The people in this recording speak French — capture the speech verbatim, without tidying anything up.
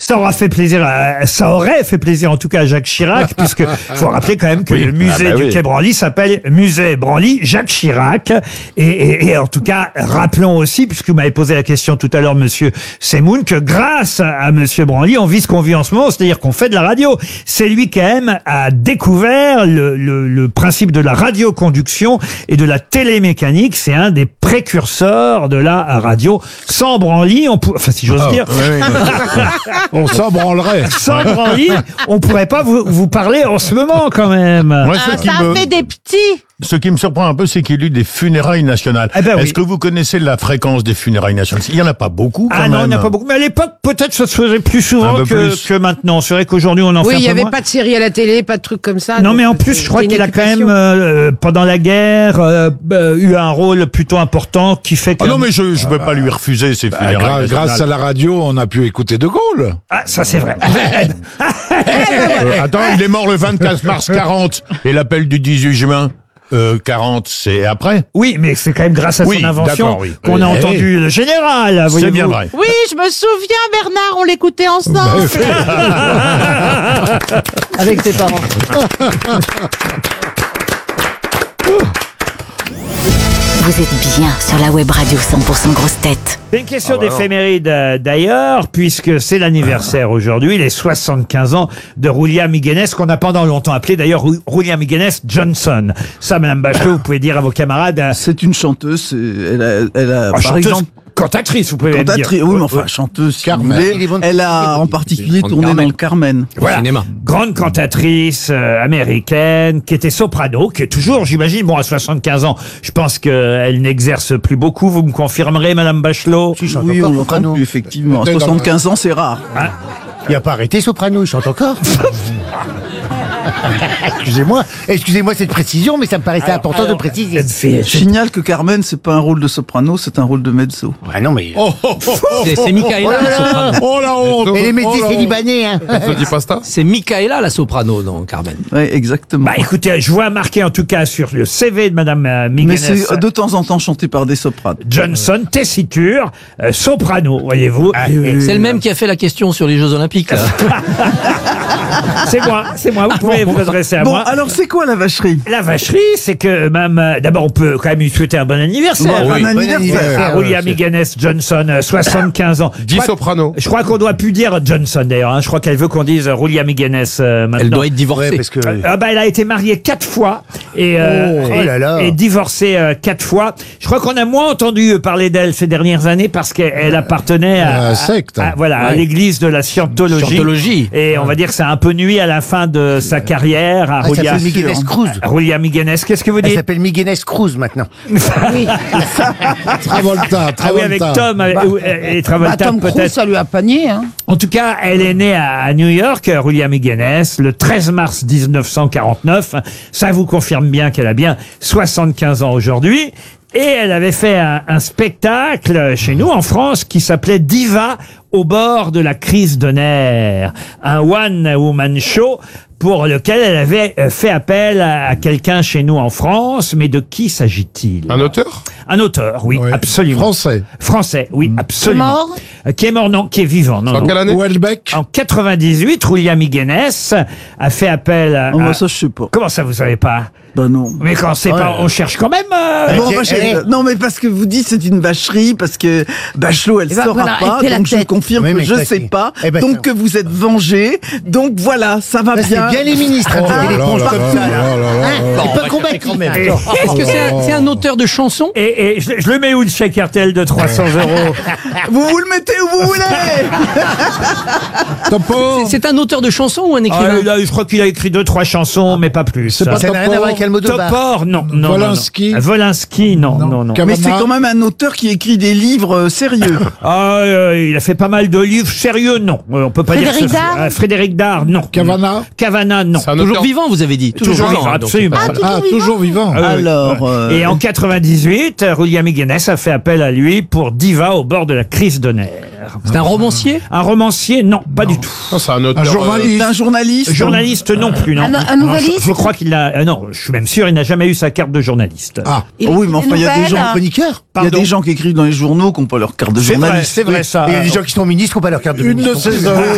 Ça aura fait plaisir, à, ça aurait fait plaisir en tout cas à Jacques Chirac, puisque faut rappeler quand même que Oui. le musée Ah bah du oui. Quai Branly s'appelle Musée Branly Jacques Chirac. Et, et, et en tout cas, rappelons aussi, puisque vous m'avez posé la question tout à l'heure, Monsieur Semoun, que grâce à, à Monsieur Branly, on vit ce qu'on vit en ce moment, c'est-à-dire qu'on fait de la radio. C'est lui quand même a découvert le, le, le principe de la radioconduction et de la télémécanique. C'est un des précurseurs de la radio. Sans Branly, on peut, enfin si j'ose Oh, dire, oui, oui. On s'en branlerait. sans Branly, on pourrait pas vous, vous parler en ce moment quand même. Moi, Ah, ce, qui ça me, fait des petits. ce qui me surprend un peu, c'est qu'il y a eu des funérailles nationales. Eh ben oui. Est-ce que vous connaissez la fréquence des funérailles nationales? Il y en a pas beaucoup, quand Ah non, il même. n'y en a pas beaucoup. Mais à l'époque, peut-être ça se faisait plus Un souvent peu que, plus. que maintenant. C'est vrai qu'aujourd'hui, on en Oui, fait un il n'y peu avait moins. pas de série à la télé, pas de trucs comme ça. Non, donc mais en c'était- plus, je crois c'était qu'il une a quand même, occupation. euh, pendant la guerre, euh, euh, eu un rôle plutôt important qui fait que... Ah non, mais je ne peux pas lui refuser ces Bah, funérailles gra- grâce à nationales. la radio, on a pu écouter De Gaulle. Ah, ça c'est vrai. Euh, attends, il est mort le vingt-quatre mars quarante. Et l'appel du dix-huit juin euh, quarante, c'est après? Oui, mais c'est quand même grâce à Oui, son invention d'accord, oui. qu'on a Oui. entendu le général. C'est voyez-vous. bien vrai. Oui, je me souviens, Bernard, on l'écoutait ensemble. Avec tes parents. Vous êtes bien sur la web radio cent pour cent grosse tête. C'est une question d'éphéméride euh, d'ailleurs, puisque c'est l'anniversaire aujourd'hui, les soixante-quinze ans de Roulia Miguenes, qu'on a pendant longtemps appelé d'ailleurs Rou- Roulia Miguenes Johnson. Ça, Madame Bachelot, vous pouvez dire à vos camarades... euh, C'est une chanteuse, c'est- elle a, elle a oh, par chanteuse, exemple, cantatrice, vous pouvez me dire. cantatrice, oui, mais enfin, chanteuse, si vous Carmen. voulez. Elle a en particulier tourné dans le Carmen. Voilà. Grande cantatrice euh, américaine, qui était soprano, qui est toujours, j'imagine, bon, à soixante-quinze ans, je pense qu'elle n'exerce plus beaucoup. Vous me confirmerez, Madame Bachelot? Oui, on l'entend plus, effectivement. À Peut-être dans- soixante-quinze ans, c'est rare. Il n'a pas arrêté Soprano, il chante encore. Excusez-moi, excusez-moi cette précision, mais ça me paraissait important de préciser. Je signale que Carmen, c'est pas un rôle de soprano, c'est un rôle de mezzo. Ah non, mais... Oh, oh, oh, oh, C'est c'est Micaela, la soprano. oh la honte! Et les Oh, métis, la c'est honte. libanais, hein. C'est Micaela, la soprano, dans Carmen. Oui, exactement. Bah écoutez, je vois marqué en tout cas sur le C V de Madame euh, Mais Miguenes c'est de temps en temps chanté par des sopranes. Johnson, tessiture, euh, soprano, voyez-vous. Et- C'est le même qui a fait la question sur les Jeux Olympiques, là. C'est moi, c'est moi, vous pouvez vous adresser à Bon, moi. alors c'est quoi la vacherie? La vacherie, c'est que même, euh, d'abord on peut quand même lui souhaiter un bon anniversaire. Bon, Oui. bon anniversaire. À Roulia Miguenes Johnson, euh, soixante-quinze ans. Dis Je crois- soprano. Je crois qu'on doit plus dire Johnson d'ailleurs. Hein. Je crois qu'elle veut qu'on dise Roulia Miguenes euh, maintenant. Elle doit être divorcée. Ouais, parce que... Ah bah, elle a été mariée quatre fois et, euh, Oh, et, oh là là. et divorcée euh, quatre fois. Je crois qu'on a moins entendu parler d'elle ces dernières années parce qu'elle elle appartenait à, À la secte. à- voilà, à Ouais. l'église de la Scientologie. Scientologie. Et on va dire que ça a un peu nuit à la fin de sa carrière à Ah, elle Roulia, s'appelle Miguenes Cruz. à Roulia Miguenes. Qu'est-ce que vous Elle dites? s'appelle Miguenes Cruz maintenant. Travolta, Ah Travolta. oui, avec Tom euh, ou- et Bah, Travolta Tom Cruise, peut-être. ça lui a panié. Hein. En tout cas, elle est née à à New York, euh, Roulia Miguenes, le treize mars mille neuf cent quarante-neuf. Ça vous confirme bien qu'elle a bien soixante-quinze ans aujourd'hui. Et elle avait fait un, un spectacle chez nous en France qui s'appelait Diva au bord de la crise de nerfs. Un one-woman show pour lequel elle avait euh, fait appel à, à quelqu'un chez nous en France. Mais de qui s'agit-il? Un auteur? Un auteur, oui, Oui. absolument. Français. Français, oui, absolument. Mort Euh, Qui est mort, non, qui est vivant. Non, Dans non. quelle année? Houellebecq. En quatre-vingt-dix-huit, Roulia Miguenes a fait appel à... Oh, bah, à- ça, je sais pas. Comment ça, vous savez pas? Bah non. Mais quand c'est pas... On cherche quand même... euh, Bon, c'est- bah, j'ai- eh. non, mais parce que vous dites c'est une vacherie, parce que Bachelot, elle Eh ben, saura voilà, pas, elle fait la donc je tête. confirme Oui, que mais je ça, sais c'est- pas, Eh ben, donc ça- que vous êtes vengé, donc voilà, ça va Ça, c'est bien. bien les ministres, Oh hein, là des là éponges là comme là ça, là là. là là Hein, là. c'est pas combattu. Et, Est-ce que c'est un, c'est un auteur de chansons? et, et je, je le mets où, le chèque R T L de trois cents euros? Vous vous le mettez où vous voulez. Topo. C'est un auteur de chansons ou un Ah, écrivain? là, je crois qu'il a écrit deux, trois chansons, mais pas plus. C'est pas Ça n'a rien à voir avec Almodovar. Topor, non, non, non, non. Volinsky. Volinsky, non, non, non. Mais Cavana. c'est quand même un auteur qui écrit des livres euh, sérieux. Ah, euh, il a fait pas mal de livres sérieux, non. Euh, on peut pas Frédéric dire que Dard euh, Frédéric Dard, non. Cavana. Cavana, non. C'est un Toujours auteur. vivant, vous avez dit. Toujours vivant, vivant, hein, donc absolument. c'est pas- Ah, toujours vivant. Ah, oui. Alors, euh, Et en quatre-vingt-dix-huit, Roulia Miguenes a fait appel à lui pour Diva au bord de la crise de nerfs. C'est un romancier? Un romancier, non, pas du tout. Non, c'est un auteur. Un journaliste. c'est un journaliste. Journaliste, non plus, non. Un- un Non, nouvelliste je, je crois qu'il a... euh, non, je suis même sûr, il n'a jamais eu sa carte de journaliste. Ah. Il Oh oui, écrit mais enfin, il y a des nouvelles. gens, Chroniqueur. il y a Pardon. des gens qui écrivent dans les journaux qui n'ont pas leur carte de C'est vrai, journaliste. c'est vrai ça. Et il y a des gens qui sont ministres qui n'ont pas leur carte de Une de ministre. ces œuvres.